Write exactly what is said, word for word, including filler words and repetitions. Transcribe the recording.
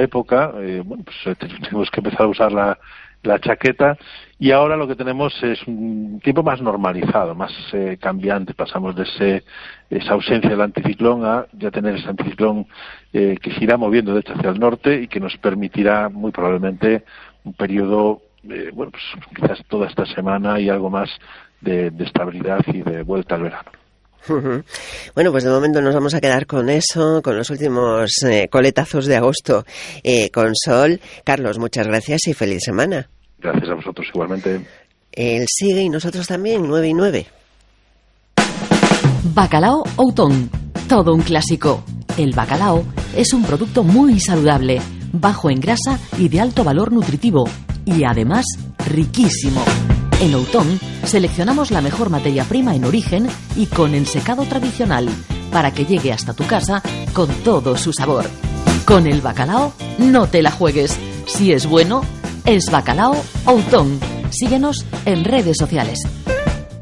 época, eh, bueno, pues tenemos que empezar a usar la, la chaqueta, y ahora lo que tenemos es un tiempo más normalizado, más eh, cambiante. Pasamos de ese, esa ausencia del anticiclón a ya tener ese anticiclón eh, que se irá moviendo de hecho hacia el norte y que nos permitirá muy probablemente un periodo, eh, bueno, pues quizás toda esta semana y algo más de, de estabilidad y de vuelta al verano. Uh-huh. Bueno, pues de momento nos vamos a quedar con eso, con los últimos eh, coletazos de agosto eh, con sol. Carlos, muchas gracias y feliz semana. Gracias a vosotros igualmente. Él sigue y nosotros también, nueve y nueve. Bacalao Outón, todo un clásico. El bacalao es un producto muy saludable, bajo en grasa y de alto valor nutritivo, y además riquísimo. En Outón seleccionamos la mejor materia prima en origen y con ensecado tradicional, para que llegue hasta tu casa con todo su sabor. Con el bacalao no te la juegues. Si es bueno, es Bacalao Outón. Síguenos en redes sociales.